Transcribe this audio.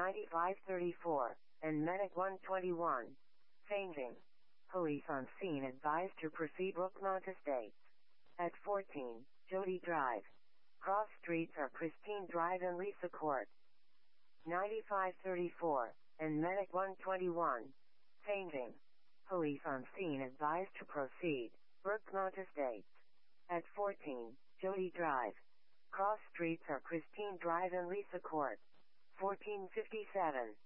9534, and Medic 121. Fainting. Police on scene advised to proceed Brookmont Estates. At 14, Jody Drive. Cross streets are Christine Drive and Lisa Court. 9534, and Medic 121. Fainting. Police on scene advised to proceed Brookmont Estates. At 14, Jody Drive. Cross streets are Christine Drive and Lisa Court. 1457,